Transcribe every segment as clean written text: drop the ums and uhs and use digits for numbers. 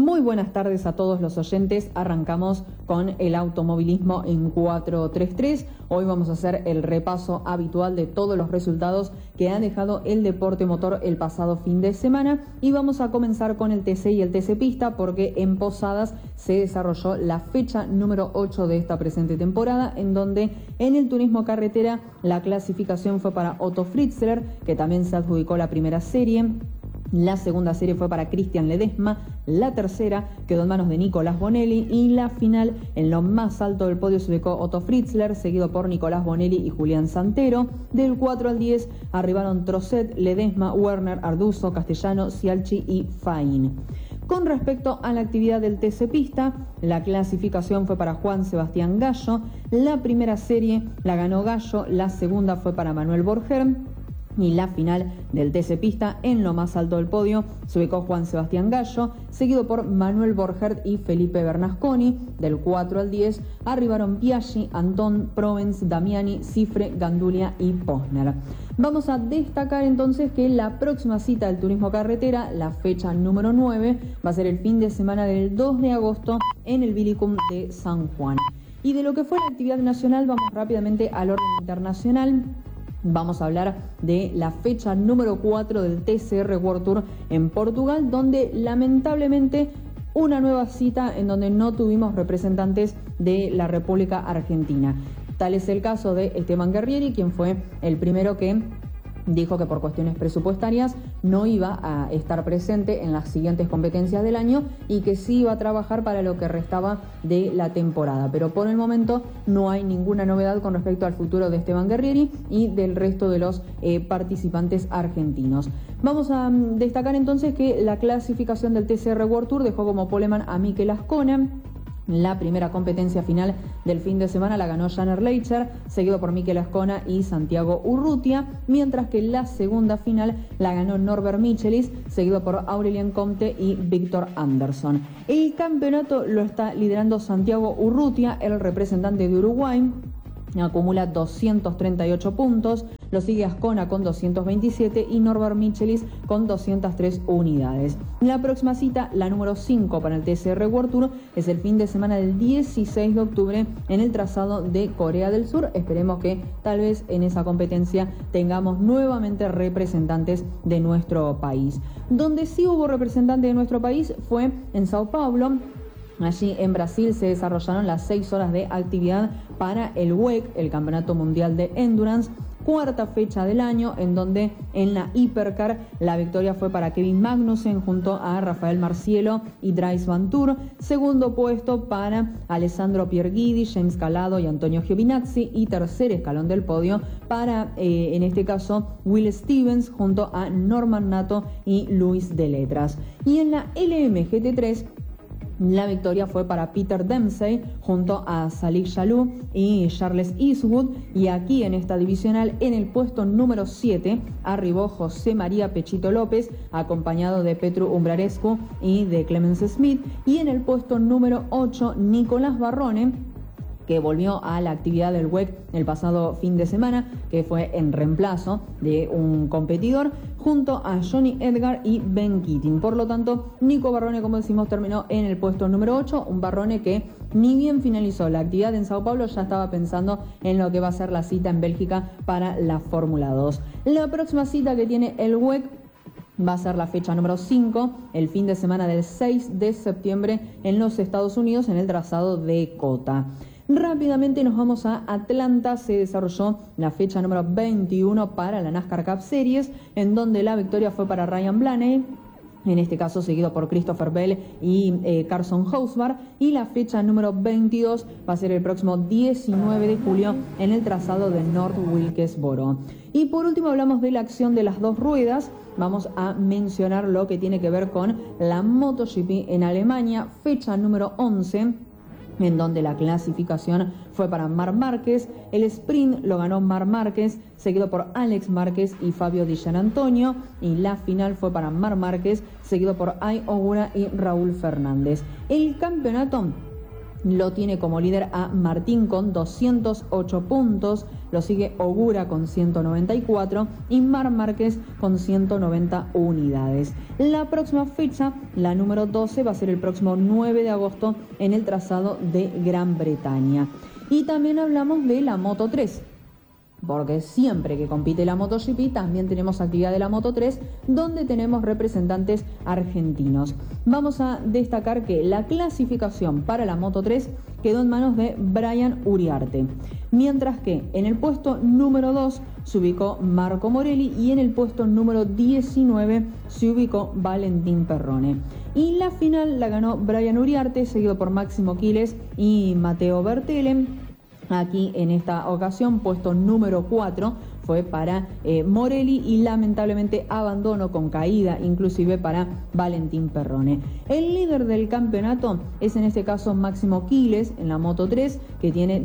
Muy buenas tardes a todos los oyentes. Arrancamos con el automovilismo en 433. Hoy vamos a hacer el repaso habitual de todos los resultados que ha dejado el deporte motor el pasado fin de semana y vamos a comenzar con el TC y el TC Pista porque en Posadas se desarrolló la fecha número 8 de esta presente temporada, en donde en el turismo carretera la clasificación fue para Otto Fritzler, que también se adjudicó la primera serie. La segunda serie fue para Cristian Ledesma, la tercera quedó en manos de Nicolás Bonelli y la final en lo más alto del podio se ubicó Otto Fritzler, seguido por Nicolás Bonelli y Julián Santero. Del 4 al 10 arribaron Trosset, Ledesma, Werner, Arduzo, Castellano, Cialchi y Fain. Con respecto a la actividad del TC Pista, la clasificación fue para Juan Sebastián Gallo, la primera serie la ganó Gallo, la segunda fue para Manuel Borger. Y la final del TC Pista en lo más alto del podio se ubicó Juan Sebastián Gallo, seguido por Manuel Borgert y Felipe Bernasconi. Del 4 al 10 arribaron Biaggi, Antón, Provence, Damiani, Cifre, Gandulia y Posner. Vamos a destacar entonces que la próxima cita del turismo carretera, la fecha número 9, va a ser el fin de semana del 2 de agosto en el Vilicum de San Juan. Y de lo que fue la actividad nacional, vamos rápidamente al orden internacional. Vamos a hablar de la fecha número 4 del TCR World Tour en Portugal, donde lamentablemente una nueva cita en donde no tuvimos representantes de la República Argentina. Tal es el caso de Esteban Guerrieri, quien fue el primero que dijo que por cuestiones presupuestarias no iba a estar presente en las siguientes competencias del año y que sí iba a trabajar para lo que restaba de la temporada. Pero por el momento no hay ninguna novedad con respecto al futuro de Esteban Guerrieri y del resto de los participantes argentinos. Vamos a destacar entonces que la clasificación del TCR World Tour dejó como poleman a Mikel Ascona. La primera competencia final del fin de semana la ganó Janer Leicher, seguido por Mikel Ascona y Santiago Urrutia, mientras que la segunda final la ganó Norbert Michelis, seguido por Aurelien Comte y Víctor Anderson. El campeonato lo está liderando Santiago Urrutia, el representante de Uruguay. Acumula 238 puntos, lo sigue Ascona con 227 y Norbert Michelis con 203 unidades. La próxima cita, la número 5 para el TCR World Tour, es el fin de semana del 16 de octubre en el trazado de Corea del Sur. Esperemos que tal vez en esa competencia tengamos nuevamente representantes de nuestro país. Donde sí hubo representantes de nuestro país fue en Sao Paulo. Allí en Brasil se desarrollaron las 6 horas de actividad para el WEC, el Campeonato Mundial de Endurance, cuarta fecha del año, en donde en la Hipercar la victoria fue para Kevin Magnussen junto a Rafael Marcielo y Dries Van Tour, segundo puesto para Alessandro Pierguidi, James Calado y Antonio Giovinazzi y tercer escalón del podio para, en este caso, Will Stevens junto a Norman Nato y Luis de Letras. Y en la LMGT3 la victoria fue para Peter Dempsey junto a Salik Jalou y Charles Eastwood, y aquí en esta divisional en el puesto número 7 arribó José María Pechito López acompañado de Petru Umbrarescu y de Clemens Smith, y en el puesto número 8 Nicolás Barrone, que volvió a la actividad del WEC el pasado fin de semana, que fue en reemplazo de un competidor, junto a Johnny Edgar y Ben Keating. Por lo tanto, Nico Barrone, como decimos, terminó en el puesto número 8, un Barrone que ni bien finalizó la actividad en Sao Paulo, ya estaba pensando en lo que va a ser la cita en Bélgica para la Fórmula 2. La próxima cita que tiene el WEC va a ser la fecha número 5, el fin de semana del 6 de septiembre en los Estados Unidos, en el trazado de COTA. Rápidamente nos vamos a Atlanta. Se desarrolló la fecha número 21 para la NASCAR Cup Series, en donde la victoria fue para Ryan Blaney, en este caso seguido por Christopher Bell y Carson Hocevar, y la fecha número 22 va a ser el próximo 19 de julio en el trazado de North Wilkesboro. Y por último hablamos de la acción de las dos ruedas. Vamos a mencionar lo que tiene que ver con la MotoGP en Alemania, fecha número 11, en donde la clasificación fue para Marc Márquez. El sprint lo ganó Marc Márquez, seguido por Alex Márquez y Fabio Di Gianantonio, y la final fue para Marc Márquez, seguido por Ai Ogura y Raúl Fernández. El campeonato lo tiene como líder a Martín con 208 puntos, lo sigue Ogura con 194 y Marc Márquez con 190 unidades. La próxima fecha, la número 12, va a ser el próximo 9 de agosto en el trazado de Gran Bretaña. Y también hablamos de la Moto 3. Porque siempre que compite la MotoGP también tenemos actividad de la Moto 3 donde tenemos representantes argentinos. Vamos a destacar que la clasificación para la Moto 3 quedó en manos de Brian Uriarte, mientras que en el puesto número 2 se ubicó Marco Morelli y en el puesto número 19 se ubicó Valentín Perrone. Y la final la ganó Brian Uriarte, seguido por Máximo Quiles y Matteo Bertelen. Aquí en esta ocasión, puesto número 4 fue para Morelli y lamentablemente abandono con caída inclusive para Valentín Perrone. El líder del campeonato es en este caso Máximo Quiles en la Moto 3 que tiene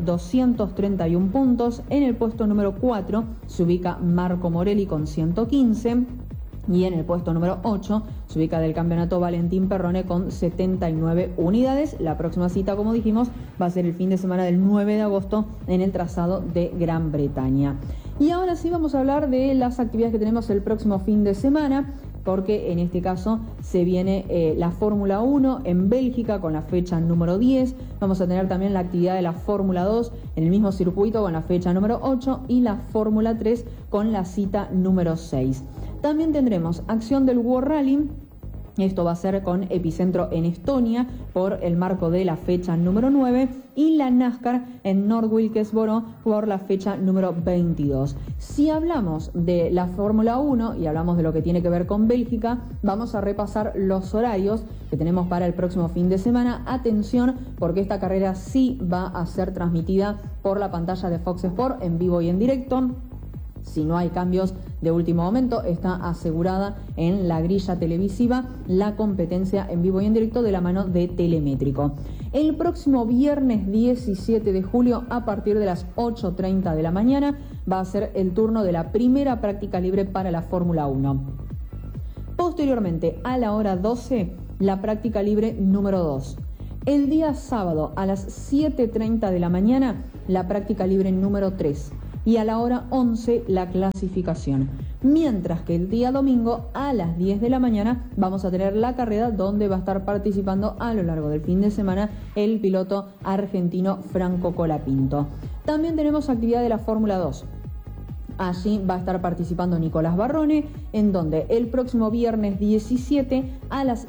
231 puntos. En el puesto número 4 se ubica Marco Morelli con 115. Y en el puesto número 8 se ubica del campeonato Valentín Perrone con 79 unidades. La próxima cita, como dijimos, va a ser el fin de semana del 9 de agosto en el trazado de Gran Bretaña. Y ahora sí vamos a hablar de las actividades que tenemos el próximo fin de semana, porque en este caso se viene la Fórmula 1 en Bélgica con la fecha número 10. Vamos a tener también la actividad de la Fórmula 2 en el mismo circuito con la fecha número 8 y la Fórmula 3 con la cita número 6. También tendremos acción del World Rally. Esto va a ser con epicentro en Estonia por el marco de la fecha número 9 y la NASCAR en North Wilkesboro por la fecha número 22. Si hablamos de la Fórmula 1 y hablamos de lo que tiene que ver con Bélgica, vamos a repasar los horarios que tenemos para el próximo fin de semana. Atención, porque esta carrera sí va a ser transmitida por la pantalla de Fox Sport en vivo y en directo. Si no hay cambios de último momento, está asegurada en la grilla televisiva la competencia en vivo y en directo de la mano de Telemétrico. El próximo viernes 17 de julio, a partir de las 8:30 de la mañana, va a ser el turno de la primera práctica libre para la Fórmula 1. Posteriormente, a la hora 12, la práctica libre número 2. El día sábado, a las 7:30 de la mañana, la práctica libre número 3. Y a la hora 11 la clasificación. Mientras que el día domingo a las 10 de la mañana vamos a tener la carrera donde va a estar participando a lo largo del fin de semana el piloto argentino Franco Colapinto. También tenemos actividad de la Fórmula 2. Allí va a estar participando Nicolás Barrone, en donde el próximo viernes 17 a las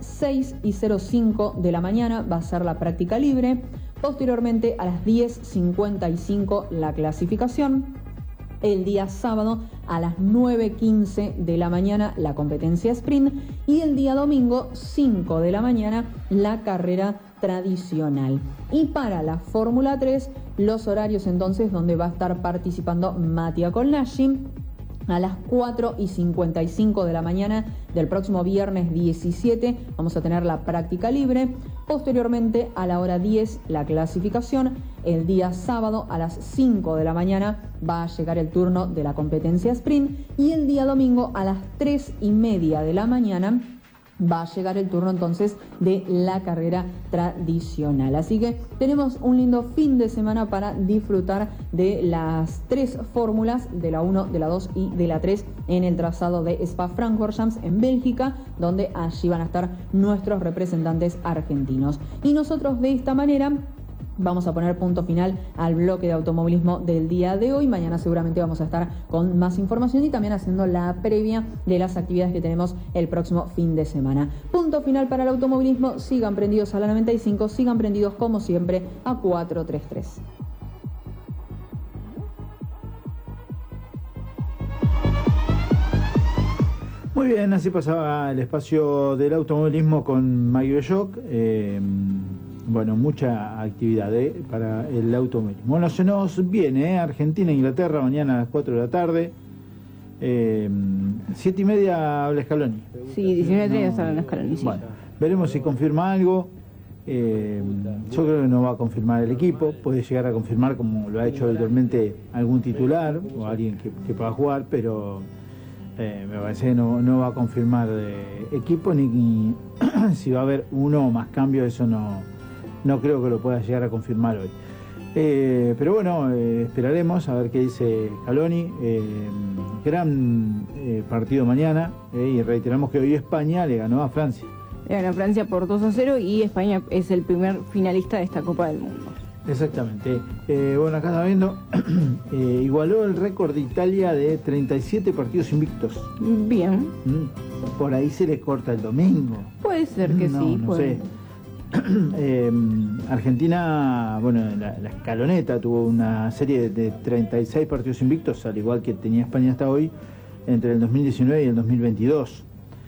6:05 de la mañana va a ser la práctica libre. Posteriormente a las 10:55 la clasificación. El día sábado a las 9:15 de la mañana la competencia sprint y el día domingo 5 de la mañana la carrera tradicional. Y para la Fórmula 3 los horarios entonces donde va a estar participando Mattia Colnaghi. A las 4:55 de la mañana del próximo viernes 17 vamos a tener la práctica libre. Posteriormente a la hora 10 la clasificación. El día sábado a las 5 de la mañana va a llegar el turno de la competencia sprint y el día domingo a las 3:30 de la mañana va a llegar el turno entonces de la carrera tradicional. Así que tenemos un lindo fin de semana para disfrutar de las tres fórmulas, de la 1, de la 2 y de la 3 en el trazado de Spa-Francorchamps en Bélgica, donde allí van a estar nuestros representantes argentinos. Y nosotros de esta manera vamos a poner punto final al bloque de automovilismo del día de hoy. Mañana seguramente vamos a estar con más información y también haciendo la previa de las actividades que tenemos el próximo fin de semana. Punto final para el automovilismo. Sigan prendidos a la 95, sigan prendidos como siempre a 433. Muy bien, así pasaba el espacio del automovilismo con Maggie Belloc. Bueno, mucha actividad para el automovilismo. Bueno, se nos viene Argentina e Inglaterra mañana a las 4 de la tarde. 7:30 habla Scaloni. Sí, 19:30 habla Scaloni, sí. Bueno, veremos si confirma algo. Yo creo que no va a confirmar el equipo. Puede llegar a confirmar, como lo ha hecho habitualmente, algún titular o alguien que pueda jugar, pero me parece que no va a confirmar equipo, ni si va a haber uno o más cambios, eso no creo que lo pueda llegar a confirmar hoy. Pero bueno, esperaremos a ver qué dice Scaloni. Gran partido mañana, y reiteramos que hoy España le ganó a Francia. Le ganó a Francia por 2-0 y España es el primer finalista de esta Copa del Mundo. Exactamente. Bueno, acá está viendo, igualó el récord de Italia de 37 partidos invictos. Bien. Por ahí se le corta el domingo. Puede ser que sí. No sé. Argentina, bueno, la escaloneta tuvo una serie de 36 partidos invictos, al igual que tenía España hasta hoy, entre el 2019 y el 2022.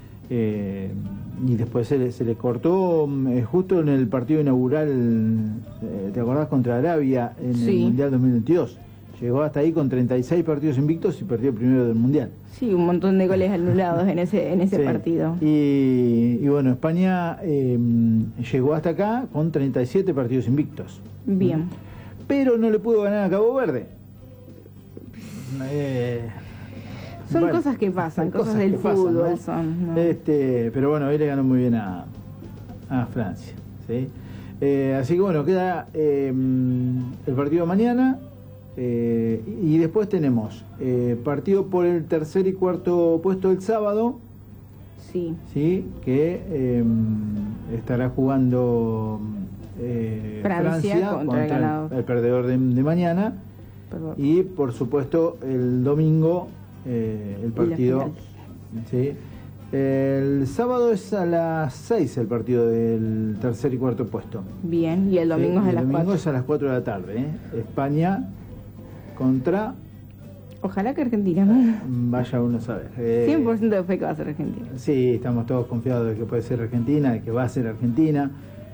Y después se le cortó justo en el partido inaugural, ¿te acordás? Contra Arabia en el Mundial 2022. Llegó hasta ahí con 36 partidos invictos y perdió el primero del Mundial. Sí, un montón de goles anulados en ese partido. Y bueno, España llegó hasta acá con 37 partidos invictos. Bien. Pero no le pudo ganar a Cabo Verde. Son bueno, cosas que pasan, cosas del fútbol, ¿no? Son, ¿no? Pero bueno, hoy le ganó muy bien a Francia, ¿sí? Así que bueno, queda el partido mañana. Y después tenemos partido por el tercer y cuarto puesto el sábado. Sí, que estará jugando Francia contra el perdedor de mañana. Perdón. Y por supuesto el domingo el partido. Sí. El sábado es a las 6 el partido del tercer y cuarto puesto. Bien, y el domingo es a las 4. El domingo es a las 4 de la tarde. España contra... Ojalá que Argentina. Vaya uno a saber. 100% de fe que va a ser Argentina. Sí, estamos todos confiados de que puede ser Argentina, de que va a ser Argentina.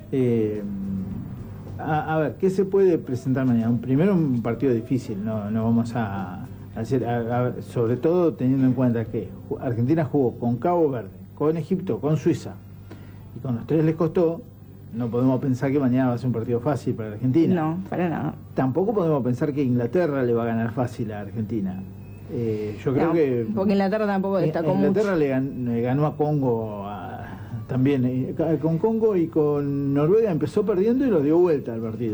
A ver, ¿qué se puede presentar mañana? Primero un partido difícil, no vamos a hacer... sobre todo teniendo en cuenta que Argentina jugó con Cabo Verde, con Egipto, con Suiza, y con los tres les costó. No podemos pensar que mañana va a ser un partido fácil para Argentina. No, para nada. Tampoco podemos pensar que Inglaterra le va a ganar fácil a Argentina. Yo creo que... Porque Inglaterra tampoco destacó mucho. Inglaterra le ganó a Congo también. Con Congo y con Noruega empezó perdiendo y lo dio vuelta al partido.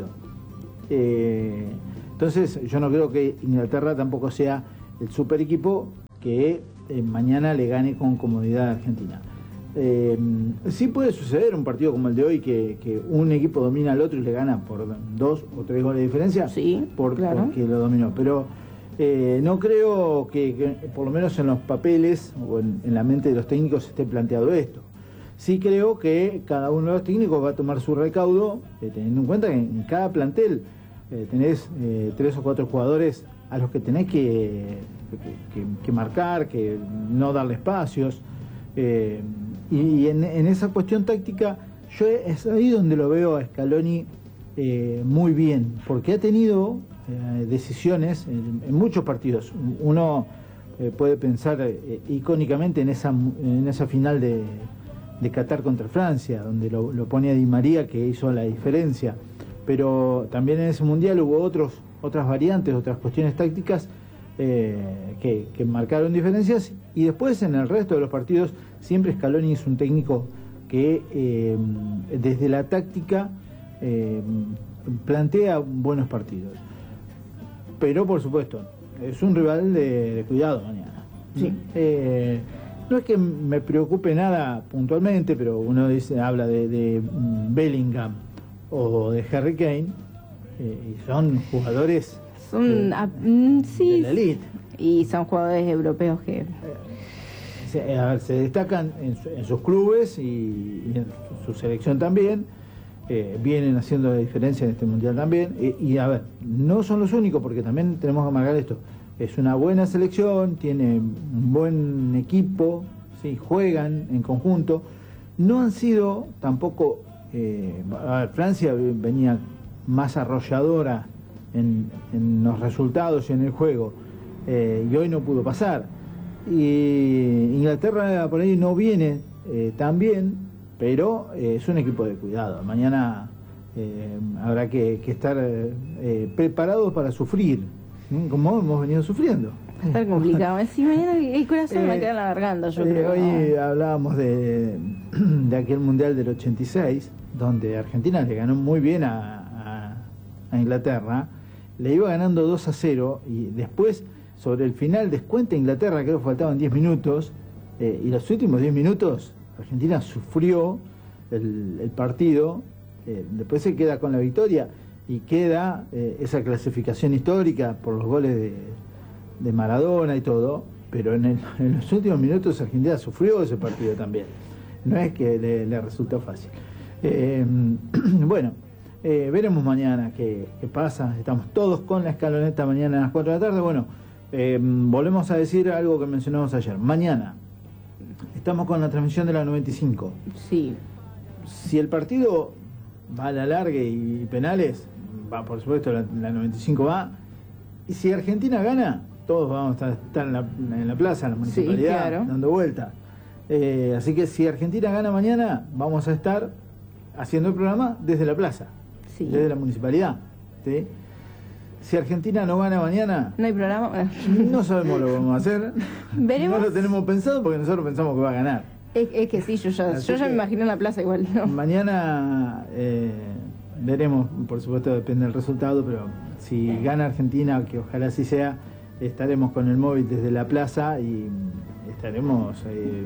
Entonces yo no creo que Inglaterra tampoco sea el super equipo que mañana le gane con comodidad a Argentina. Sí puede suceder un partido como el de hoy que un equipo domina al otro y le gana por 2 o 3 goles de diferencia, sí, claro, porque lo dominó, pero no creo que por lo menos en los papeles o en la mente de los técnicos esté planteado esto. Sí creo que cada uno de los técnicos va a tomar su recaudo, teniendo en cuenta que en cada plantel tenés 3 o 4 jugadores a los que tenés que marcar, que no darle espacios. Y en esa cuestión táctica, yo es ahí donde lo veo a Scaloni muy bien, porque ha tenido decisiones en muchos partidos. Uno puede pensar icónicamente en esa final de Qatar contra Francia, donde lo pone a Di María, que hizo la diferencia, pero también en ese mundial hubo otras variantes, otras cuestiones tácticas que marcaron diferencias, y después en el resto de los partidos siempre Scaloni es un técnico que desde la táctica plantea buenos partidos, pero por supuesto es un rival de cuidado mañana. Sí. No es que me preocupe nada puntualmente, pero uno habla de Bellingham o de Harry Kane, y son jugadores de la elite. Y son jugadores europeos que... A ver, se destacan en sus clubes y en su selección también. Vienen haciendo la diferencia en este mundial también. Y a ver, no son los únicos, porque también tenemos que marcar esto. Es una buena selección, tiene un buen equipo, ¿sí? Juegan en conjunto. No han sido tampoco... a ver, Francia venía más arrolladora en los resultados y en el juego, y hoy no pudo pasar. Y Inglaterra por ahí no viene tan bien, pero es un equipo de cuidado. Mañana habrá que estar preparados para sufrir, como hemos venido sufriendo. Va a estar complicado. Si mañana el corazón me queda en la garganta, yo creo. Hoy hablábamos de aquel Mundial del 86, donde Argentina le ganó muy bien a Inglaterra, le iba ganando 2-0 y después, sobre el final, descuenta Inglaterra, creo que faltaban 10 minutos, y los últimos 10 minutos Argentina sufrió el partido, después se queda con la victoria y queda esa clasificación histórica por los goles de Maradona y todo, pero en los últimos minutos Argentina sufrió ese partido también. No es que le resultó fácil. Bueno, veremos mañana qué pasa. Estamos todos con la escaloneta mañana a las 4 de la tarde. Bueno, volvemos a decir algo que mencionamos ayer. Mañana estamos con la transmisión de la 95. Sí. Si el partido va a la larga y penales, va, por supuesto, la 95 va. Y si Argentina gana, todos vamos a estar en la plaza, en la municipalidad, sí, claro, dando vuelta. Así que si Argentina gana mañana, vamos a estar haciendo el programa desde la plaza, sí, desde la municipalidad. ¿Sí? Si Argentina no gana mañana, no hay programa. No sabemos lo que vamos a hacer. ¿Veremos? No lo tenemos pensado porque nosotros pensamos que va a ganar. Es que sí, yo ya me imagino en la plaza igual, ¿no? Mañana veremos, por supuesto depende del resultado, pero si gana Argentina, que ojalá así sea, estaremos con el móvil desde la plaza y estaremos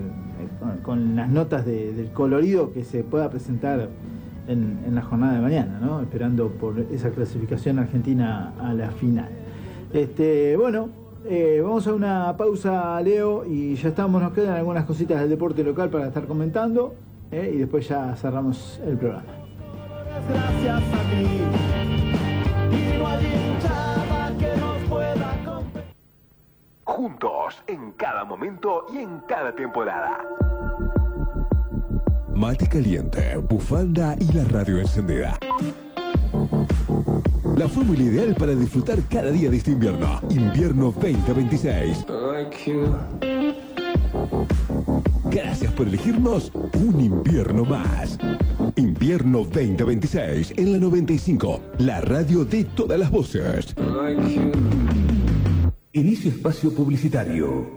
con las notas del colorido que se pueda presentar en la jornada de mañana, ¿no? Esperando por esa clasificación argentina a la final. Bueno, vamos a una pausa, Leo, y ya estamos, nos quedan algunas cositas del deporte local para estar comentando, y después ya cerramos el programa. Gracias a ti, y no hay hinchada que nos pueda competir. Juntos, en cada momento y en cada temporada. Mate caliente, bufanda y la radio encendida. La fórmula ideal para disfrutar cada día de este invierno. Invierno 2026. Gracias por elegirnos un invierno más. Invierno 2026 en la 95, la radio de todas las voces. Inicio espacio publicitario.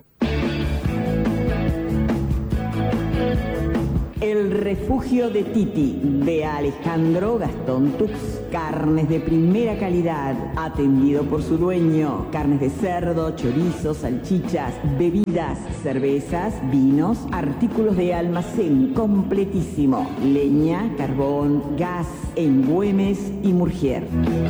El refugio de Titi, de Alejandro Gastón Tux. Carnes de primera calidad, atendido por su dueño. Carnes de cerdo, chorizo, salchichas, bebidas, cervezas, vinos, artículos de almacén completísimo. Leña, carbón, gas, en Güemes y Murgier.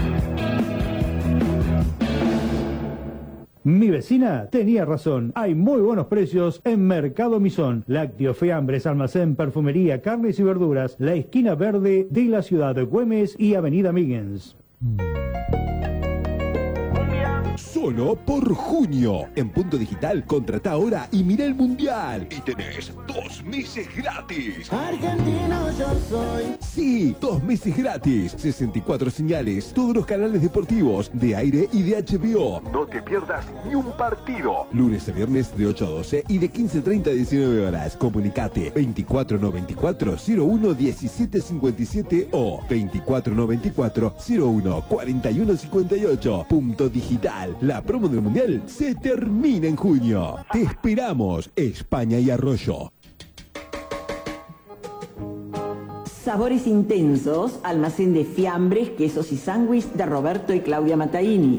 Mi vecina tenía razón. Hay muy buenos precios en Mercado Misón. Lácteos, fiambres, almacén, perfumería, carnes y verduras. La esquina verde de la ciudad de Güemes y Avenida Miggins. Solo por junio. En Punto Digital, contrata ahora y mira el Mundial. Y tenés 2 meses gratis. Argentino yo soy. Sí, 2 meses gratis. 64 señales, todos los canales deportivos, de aire y de HBO. No te pierdas ni un partido. Lunes a viernes de 8 a 12 y de 15:30 a 19 horas. Comunicate 2494-011757 o 2494-014158. Punto Digital. La promo del Mundial se termina en junio. Te esperamos, España y Arroyo. Sabores intensos, almacén de fiambres, quesos y sándwich de Roberto y Claudia Mataini.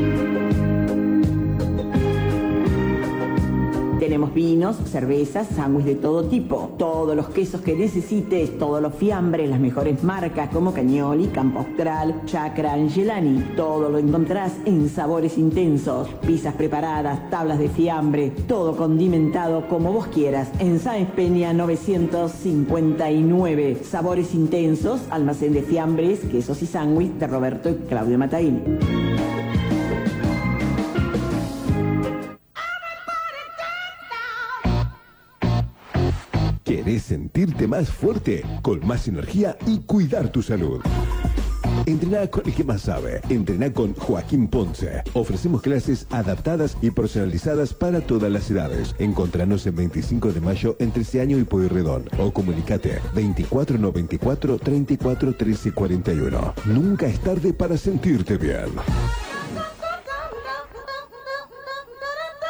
Tenemos vinos, cervezas, sándwich de todo tipo, todos los quesos que necesites, todos los fiambres, las mejores marcas como Cagnoli, Campo Austral, Chacra, Angelani. Todo lo encontrás en Sabores Intensos. Pizzas preparadas, tablas de fiambre, todo condimentado como vos quieras. En Sáenz Peña 959. Sabores Intensos, almacén de fiambres, quesos y sándwich de Roberto y Claudio Mataini. ¿Querés sentirte más fuerte, con más energía y cuidar tu salud? Entrená con el que más sabe. Entrená con Joaquín Ponce. Ofrecemos clases adaptadas y personalizadas para todas las edades. Encontranos en 25 de mayo en Treceaño y Pueyrredón. O comunicate 2494 34 13 41. Nunca es tarde para sentirte bien.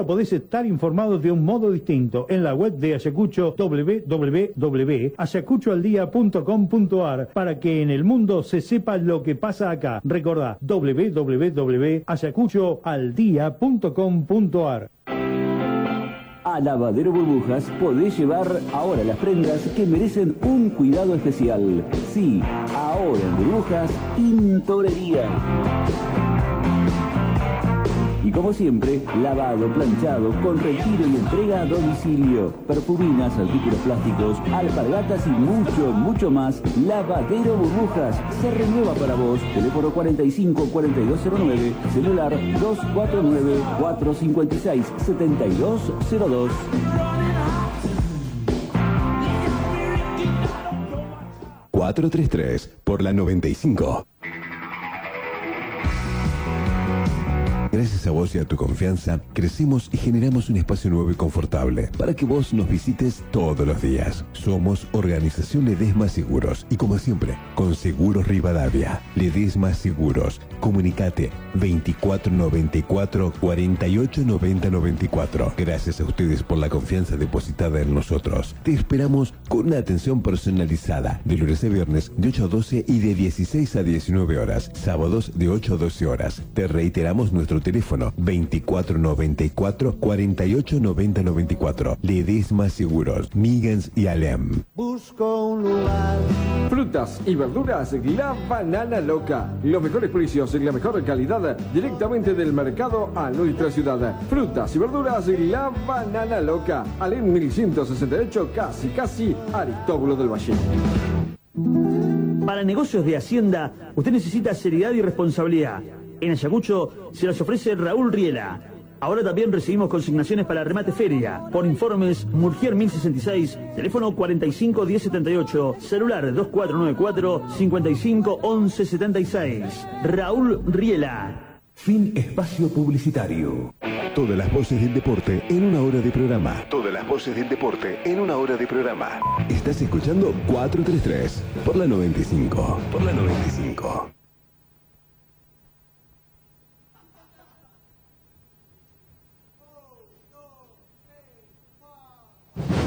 Ahora podés estar informado de un modo distinto en la web de Ayacucho, www.ayacuchoaldía.com.ar, para que en el mundo se sepa lo que pasa acá. Recordá, www.ayacuchoaldía.com.ar. A Lavadero Burbujas podés llevar ahora las prendas que merecen un cuidado especial. Sí, ahora en Burbujas, tintorería. Y como siempre, lavado, planchado, con retiro y entrega a domicilio. Perfuminas, artículos plásticos, alpargatas y mucho, mucho más. Lavadero Burbujas se renueva para vos. Teléfono 45-4209, celular 249-456-7202. ...433 por la 95. Gracias a vos y a tu confianza, crecimos y generamos un espacio nuevo y confortable para que vos nos visites todos los días. Somos Organización Ledesma Seguros y, como siempre, con Seguros Rivadavia. Ledesma Seguros. Comunicate 2494 48 90 94. Gracias a ustedes por la confianza depositada en nosotros. Te esperamos con una atención personalizada de lunes a viernes de 8 a 12 y de 16 a 19 horas. Sábados de 8 a 12 horas. Te reiteramos nuestro teléfono 2494 48 90 94. Ledesma Seguros, Miggins y Alem. Busco un lugar. Frutas y verduras La Banana Loca. Los mejores precios y la mejor calidad directamente del mercado a nuestra ciudad. Frutas y verduras La Banana Loca. Alem 1168, casi Aristóbulo del Valle. Para negocios de Hacienda, usted necesita seriedad y responsabilidad. En Ayacucho se las ofrece Raúl Riela. Ahora también recibimos consignaciones para remate feria. Por informes, Murgier 1066, teléfono 45 1078, celular 2494 55 11 76. Raúl Riela. Fin espacio publicitario. Todas las voces del deporte en una hora de programa. Todas las voces del deporte en una hora de programa. Estás escuchando 433 por la 95. Por la 95.